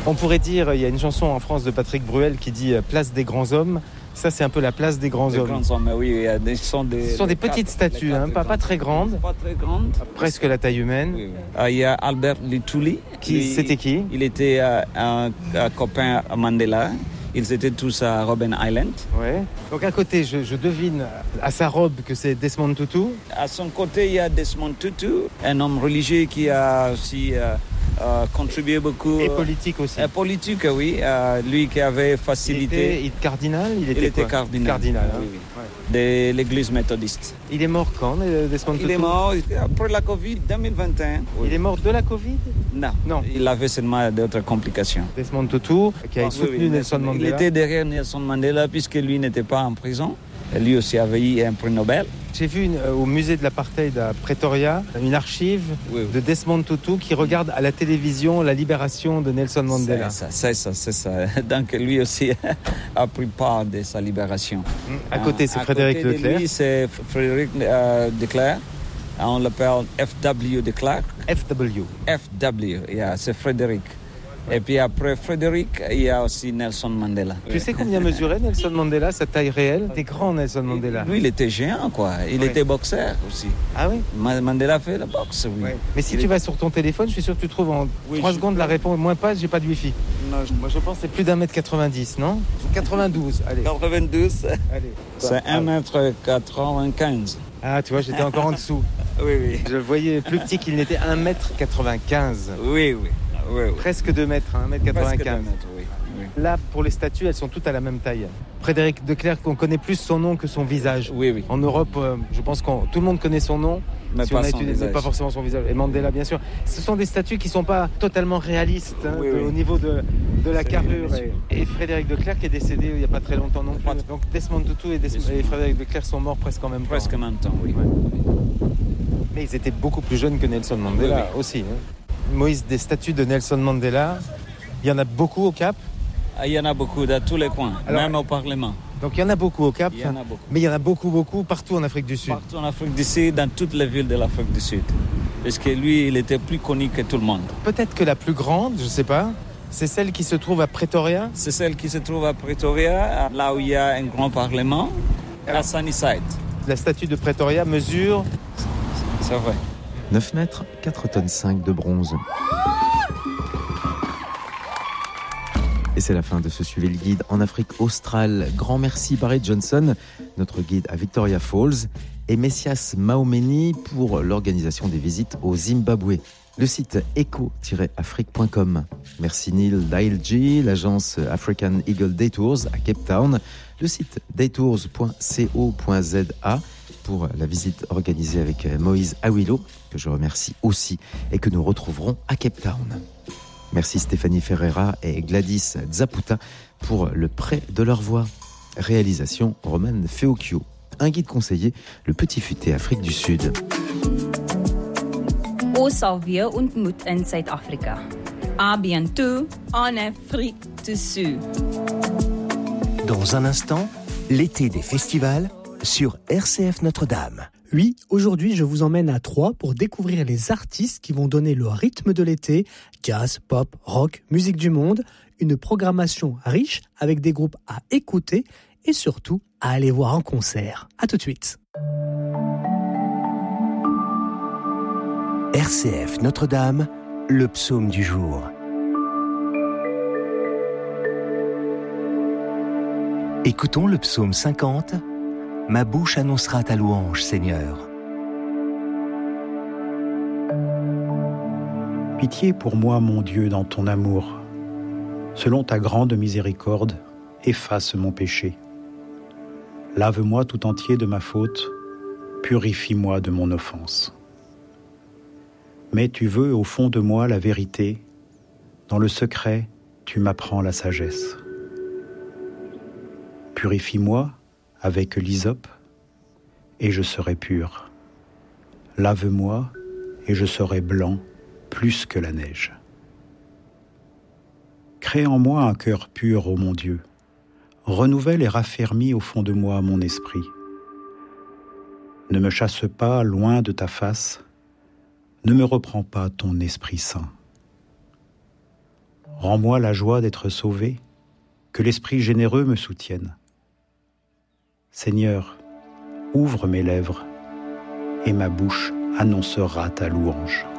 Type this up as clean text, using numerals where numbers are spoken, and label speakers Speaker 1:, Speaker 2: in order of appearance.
Speaker 1: On pourrait dire, il y a une chanson en France de Patrick Bruel qui dit « Place des grands hommes ». Ça, c'est un peu la place des grands hommes.
Speaker 2: Grands hommes, oui. Ce sont
Speaker 1: des petites statues, pas très grandes.
Speaker 2: Pas très grandes.
Speaker 1: Presque la taille humaine.
Speaker 2: Oui. Il y a Albert Luthuli.
Speaker 1: C'était qui?
Speaker 2: Il était un copain à Mandela. Ils étaient tous à Robben Island.
Speaker 1: Ouais. Donc à côté, je devine à sa robe que c'est Desmond Tutu.
Speaker 2: À son côté, il y a Desmond Tutu, un homme religieux qui a aussi contribué beaucoup.
Speaker 1: Et politique aussi.
Speaker 2: Politique, oui. Lui qui avait facilité.
Speaker 1: Il était cardinal.
Speaker 2: Il était cardinal.
Speaker 1: Cardinal, hein.
Speaker 2: Oui. De l'église méthodiste.
Speaker 1: Il est mort quand, Desmond Tutu?
Speaker 2: Il est mort après la Covid 2021.
Speaker 1: Oui. Il est mort de la Covid?
Speaker 2: Non. Il avait seulement d'autres complications.
Speaker 1: Desmond Tutu, qui a soutenu Nelson Mandela.
Speaker 2: Il était derrière Nelson Mandela puisque lui n'était pas en prison. Lui aussi avait eu un prix Nobel.
Speaker 1: J'ai vu au musée de l'apartheid à Pretoria une archive de Desmond Tutu qui regarde à la télévision la libération de Nelson Mandela.
Speaker 2: C'est ça. Donc lui aussi a pris part de sa libération.
Speaker 1: À côté, c'est Frédéric de Klerk.
Speaker 2: Lui, c'est Frédéric de Klerk. On l'appelle F.W. de Klerk.
Speaker 1: FW,
Speaker 2: c'est Frédéric. Et puis après Frédéric, il y a aussi Nelson Mandela.
Speaker 1: Tu sais combien mesurait Nelson Mandela, sa taille réelle? Des grands Nelson Mandela.
Speaker 2: Lui, il était géant, quoi. Il était boxeur aussi.
Speaker 1: Ah oui?
Speaker 2: Mandela fait la boxe, oui.
Speaker 1: Ouais. Mais si tu vas sur ton téléphone, je suis sûr que tu trouves en 3 secondes la réponse. Moins pas, j'ai pas de wifi.
Speaker 2: Non,
Speaker 1: moi je pense que c'est plus d'1m90, non? 92, allez.
Speaker 2: 92.
Speaker 1: Allez.
Speaker 2: C'est 1m95.
Speaker 1: Ah, tu vois, j'étais encore en dessous.
Speaker 2: Oui.
Speaker 1: Je le voyais plus petit qu'il n'était 1m95.
Speaker 2: Oui.
Speaker 1: Presque 2 mètres, 1m95.
Speaker 2: Presque 2 mètres, oui.
Speaker 1: Là, pour les statues, elles sont toutes à la même taille. Frédéric de Klerk, on connaît plus son nom que son visage.
Speaker 2: Oui.
Speaker 1: En Europe, je pense que tout le monde connaît son nom,
Speaker 2: mais
Speaker 1: pas forcément son visage. Et Mandela, bien sûr. Ce sont des statues qui ne sont pas totalement réalistes au niveau de la carrure. Et Frédéric de Klerk est décédé il n'y a pas très longtemps non plus. Donc Desmond Tutu et Frédéric de Klerk sont morts presque en même temps.
Speaker 2: Presque en même temps, oui.
Speaker 1: Mais ils étaient beaucoup plus jeunes que Nelson Mandela aussi. Moïse, des statues de Nelson Mandela, il y en a beaucoup au Cap?
Speaker 2: Il y en a beaucoup dans tous les coins, même au Parlement.
Speaker 1: Donc il y en a beaucoup au Cap, mais il y en a beaucoup partout en Afrique du Sud.
Speaker 2: Partout en Afrique du Sud, dans toutes les villes de l'Afrique du Sud. Parce que lui, il était plus connu que tout le monde.
Speaker 1: Peut-être que la plus grande, je ne sais pas, c'est celle qui se trouve à Pretoria?
Speaker 2: C'est celle qui se trouve à Pretoria, là où il y a un grand Parlement, à Sunnyside.
Speaker 1: La statue de Pretoria mesure...
Speaker 2: C'est vrai.
Speaker 3: 9 mètres, 4 tonnes 5 de bronze. Et c'est la fin de ce Suivez le guide en Afrique australe. Grand merci Barry Johnson, notre guide à Victoria Falls, et Messias Maomeni pour l'organisation des visites au Zimbabwe. Le site eco-afrique.com. Merci Neil Dailji, l'agence African Eagle Day Tours à Cape Town, le site daytours.co.za pour la visite organisée avec Moïse Awilo, que je remercie aussi et que nous retrouverons à Cape Town. Merci Stéphanie Ferreira et Gladys Zaputa pour le prêt de leur voix. Réalisation Roman Feocchio. Un guide conseillé, le Petit Futé Afrique du Sud.
Speaker 4: Ons sal weer ontmoet in Suid-Afrika. À bientôt en Afrique du Sud.
Speaker 5: Dans un instant, l'été des festivals sur RCF Notre-Dame.
Speaker 6: Oui, aujourd'hui, je vous emmène à Troyes pour découvrir les artistes qui vont donner le rythme de l'été, jazz, pop, rock, musique du monde, une programmation riche avec des groupes à écouter et surtout à aller voir en concert. À tout de suite.
Speaker 5: RCF Notre-Dame, le psaume du jour. Écoutons le psaume 50. Ma bouche annoncera ta louange, Seigneur.
Speaker 7: Pitié pour moi, mon Dieu, dans ton amour. Selon ta grande miséricorde, efface mon péché. Lave-moi tout entier de ma faute, purifie-moi de mon offense. Mais tu veux au fond de moi la vérité, dans le secret, tu m'apprends la sagesse. Purifie-moi avec l'hysope, et je serai pur. Lave-moi, et je serai blanc plus que la neige. Crée en moi un cœur pur, ô mon Dieu. Renouvelle et raffermis au fond de moi mon esprit. Ne me chasse pas loin de ta face, ne me reprends pas ton Esprit Saint. Rends-moi la joie d'être sauvé, que l'Esprit généreux me soutienne. Seigneur, ouvre mes lèvres, et ma bouche annoncera ta louange.